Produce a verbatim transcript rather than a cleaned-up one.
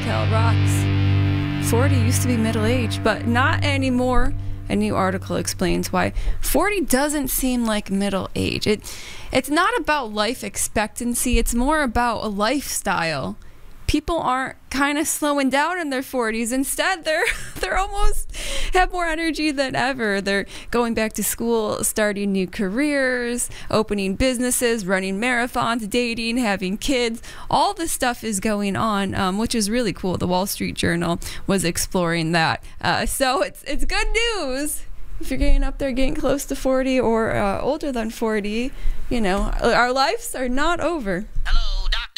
Tell rocks. forty used to be middle age, but not anymore. A new article explains why forty doesn't seem like middle age. It, it's not about life expectancy. It's more about a lifestyle. People aren't kind of slowing down in their forties. Instead, they're they're almost have more energy than ever. They're going back to school, starting new careers, opening businesses, running marathons, dating, having kids. All this stuff is going on, um, which is really cool. The Wall Street Journal was exploring that. Uh, so it's it's good news. If you're getting up there, getting close to forty or uh, older than forty, you know, our lives are not over. Hello.